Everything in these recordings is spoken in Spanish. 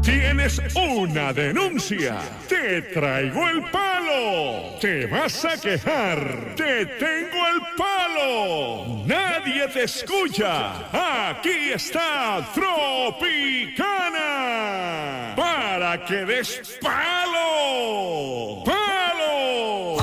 Tienes una denuncia. Te traigo el palo. Te vas a quejar. Te tengo el palo. Nadie te escucha. Aquí está Tropicana. Para que des palo. ¡Palo!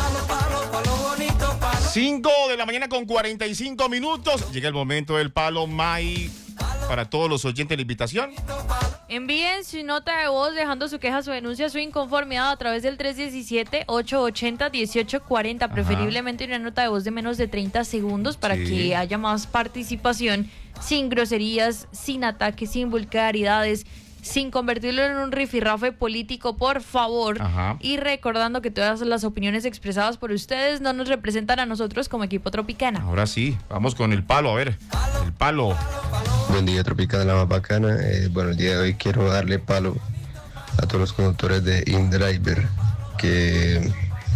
5 de la mañana con 45 minutos. Llega el momento del palo, May. Para todos los oyentes, la invitación. Envíen su nota de voz dejando su queja, su denuncia, su inconformidad a través del 317-880-1840. Preferiblemente una nota de voz de menos de 30 segundos para que haya más participación, sin groserías, sin ataques, sin vulgaridades, sin convertirlo en un rifirrafe político, por favor. Y recordando que todas las opiniones expresadas por ustedes no nos representan a nosotros como equipo Tropicana. Ahora sí, vamos con el palo. A ver, el palo. Buen día, Tropicana, la más bacana. Bueno, el día de hoy quiero darle palo a todos los conductores de InDriver que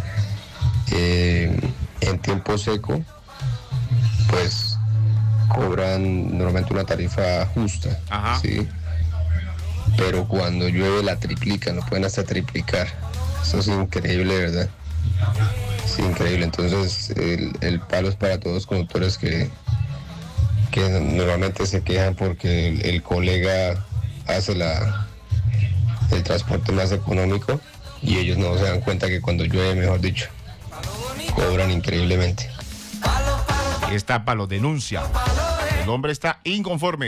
en tiempo seco pues cobran normalmente una tarifa justa, ¿sí? Pero cuando llueve la triplican, lo pueden hasta triplicar. Eso es increíble, ¿verdad? Es increíble. Entonces el palo es para todos los conductores que normalmente se quejan porque el colega hace el transporte más económico y ellos no se dan cuenta que cuando llueve, mejor dicho, cobran increíblemente. Esta palo denuncia. El hombre está inconforme.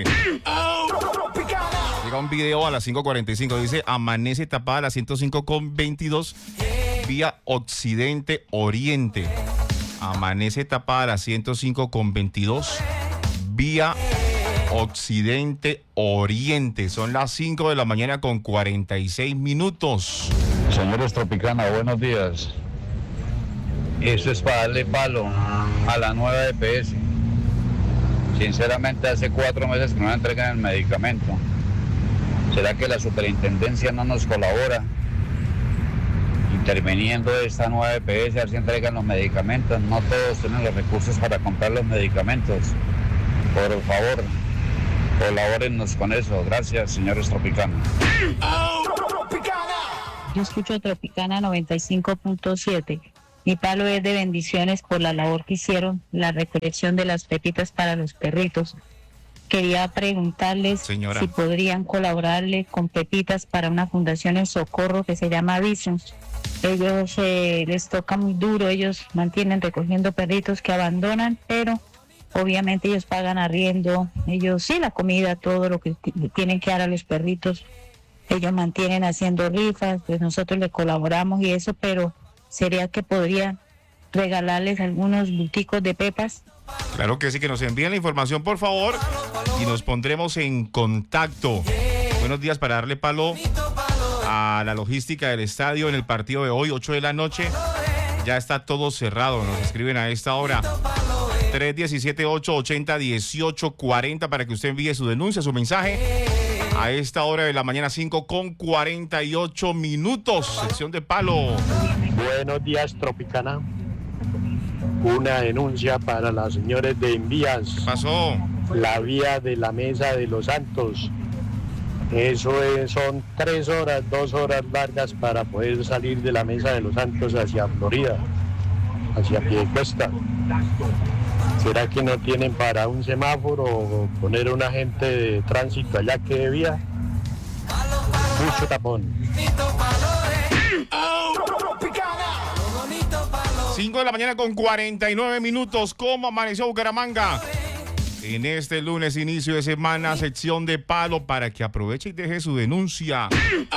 Llega un video a las 5:45, dice: amanece tapada la 105/22 vía Occidente-Oriente. Amanece tapada la 105/22 vía Occidente-Oriente. Son las 5 de la mañana con 46 minutos. Señores Tropicana, buenos días. Eso es para darle palo a la nueva EPS. Sinceramente, hace 4 meses que no entregan el medicamento. ¿Será que la superintendencia no nos colabora? Interviniendo esta nueva EPS, a ver si entregan los medicamentos. No todos tienen los recursos para comprar los medicamentos. Por favor, colabórennos con eso. Gracias, señores Tropicana. Yo escucho Tropicana 95.7. Mi palo es de bendiciones por la labor que hicieron, la recolección de las pepitas para los perritos. Quería preguntarles si podrían colaborarle con pepitas para una fundación en Socorro que se llama Vision. Ellos les toca muy duro, ellos mantienen recogiendo perritos que abandonan, pero obviamente ellos pagan arriendo, ellos sí, la comida, todo lo que tienen que dar a los perritos. Ellos mantienen haciendo rifas, pues nosotros le colaboramos y eso, pero ¿sería que podrían regalarles algunos buticos de pepas? Claro que sí, que nos envíen la información, por favor, y nos pondremos en contacto. Buenos días, para darle palo a la logística del estadio en el partido de hoy, 8 de la noche. Ya está todo cerrado, nos escriben a esta hora. 317-880-1840 para que usted envíe su denuncia, su mensaje. A esta hora de la mañana, 5:48 minutos. Sección de palo. Buenos días, Tropicana. Una denuncia para las señores de Envías. ¿Qué pasó? La vía de la Mesa de los Santos. Eso son 3 horas, 2 horas largas para poder salir de la Mesa de los Santos hacia Florida, hacia Piedecuesta. ¿Será que no tienen para un semáforo o poner un agente de tránsito allá que debía? Mucho tapón. 5 de la mañana con 49 minutos. ¿Cómo amaneció Bucaramanga? En este lunes, inicio de semana, sección de palo para que aproveche y deje su denuncia.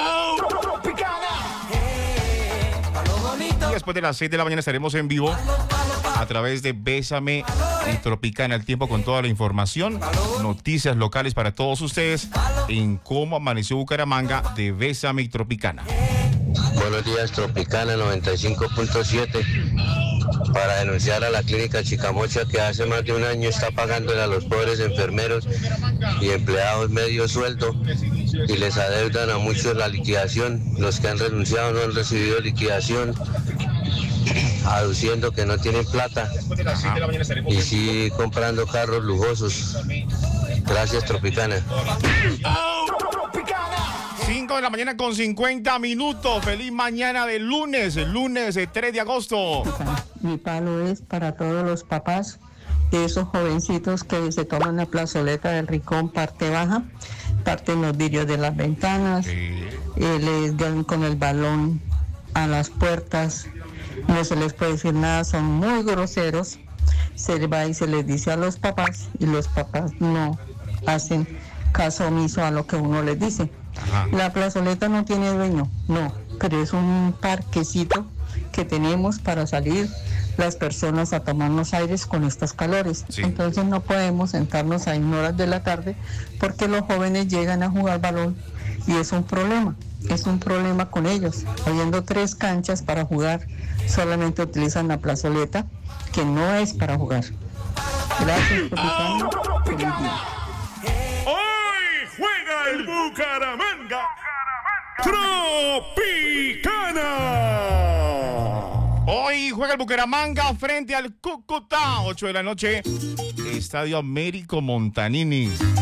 Y después de las 6 de la mañana estaremos en vivo a través de Bésame y Tropicana al tiempo con toda la información, noticias locales para todos ustedes en Cómo amaneció Bucaramanga de Bésame y Tropicana. Buenos días, Tropicana 95.7. Para denunciar a la clínica Chicamocha que hace más de un año está pagándole a los pobres enfermeros y empleados medio sueldo y les adeudan a muchos la liquidación. Los que han renunciado no han recibido liquidación, aduciendo que no tienen plata y sí comprando carros lujosos. Gracias, Tropicana. de la mañana con 50 minutos. Feliz mañana de lunes, el lunes 3 de agosto. Mi palo es para todos los papás de esos jovencitos que se toman la plazoleta del Rincón parte baja, parten los vidrios de las ventanas, les dan con el balón a las puertas, no se les puede decir nada, son muy groseros. Se va y se les dice a los papás y los papás no hacen caso omiso a lo que uno les dice. Ajá. La plazoleta no tiene dueño, no, pero es un parquecito que tenemos para salir las personas a tomarnos aires con estos calores. Sí. Entonces no podemos sentarnos ahí en horas de la tarde porque los jóvenes llegan a jugar balón y es un problema con ellos. Habiendo 3 canchas para jugar, solamente utilizan la plazoleta que no es para jugar. Gracias, Tropicana. Feliz día. Hoy juega el Bucaramanga Tropicana. Hoy juega el Bucaramanga frente al Cúcuta, 8 de la noche, Estadio Américo Montanini.